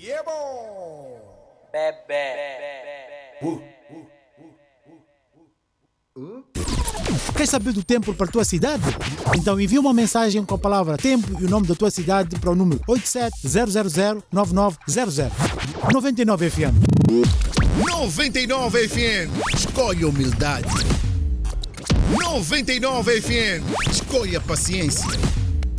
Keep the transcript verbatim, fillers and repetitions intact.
Yeah, bom! Bebê. Uh. Quer saber do tempo para a tua cidade? Então envia uma mensagem com a palavra tempo e o nome da tua cidade para o número oito sete zero zero zero nove nove zero zero. noventa e nove F M. noventa e nove F M. Escolhe a humildade. noventa e nove F M. Escolhe a paciência.